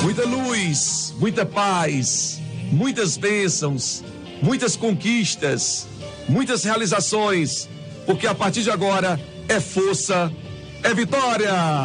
muita luz, muita paz, muitas bênçãos, muitas conquistas, muitas realizações, porque a partir de agora é força, é vitória!